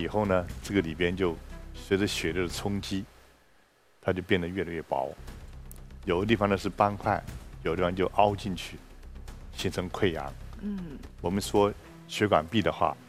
后呢，这个里边就随着血流的冲击，它就变得越来越薄。有的地方呢是斑块，有的地方就凹进去，形成溃疡。我们说血管壁的话，